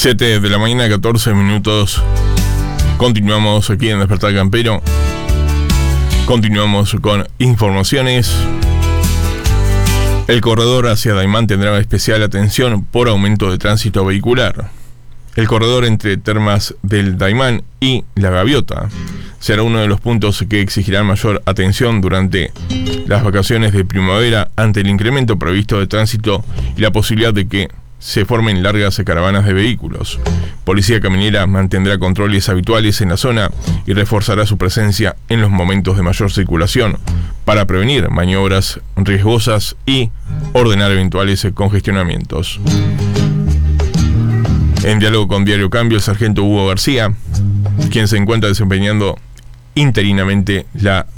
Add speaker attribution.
Speaker 1: 7 de la mañana, 14 minutos. Continuamos aquí en Despertar Campero. Continuamos con informaciones. El corredor hacia Daymán tendrá especial atención por aumento de tránsito vehicular. El corredor entre Termas del Daymán y La Gaviota será uno de los puntos que exigirán mayor atención durante las vacaciones de primavera ante el incremento previsto de tránsito y la posibilidad de que se formen largas caravanas de vehículos. Policía Caminera mantendrá controles habituales en la zona y reforzará su presencia en los momentos de mayor circulación para prevenir maniobras riesgosas y ordenar eventuales congestionamientos. En diálogo con Diario Cambio, el sargento Hugo García, quien se encuentra desempeñando interinamente la